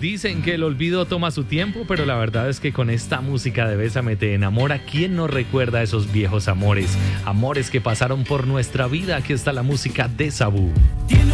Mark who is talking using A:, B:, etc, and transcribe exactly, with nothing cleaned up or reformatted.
A: Dicen que el olvido toma su tiempo, pero la verdad es que con esta música de Bésame te enamora, ¿quién no recuerda esos viejos amores? Amores que pasaron por nuestra vida. Aquí está la música de Sabú.